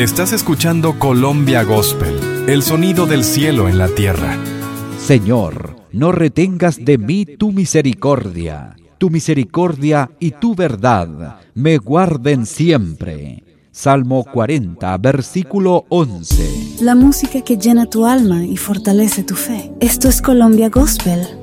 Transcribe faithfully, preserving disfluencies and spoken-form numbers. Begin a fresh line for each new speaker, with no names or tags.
Estás escuchando Colombia Gospel, el sonido del cielo en la tierra.
Señor, no retengas de mí tu misericordia. Tu misericordia y tu verdad me guarden siempre. Salmo cuarenta, versículo once.
La música que llena tu alma y fortalece tu fe. Esto es Colombia Gospel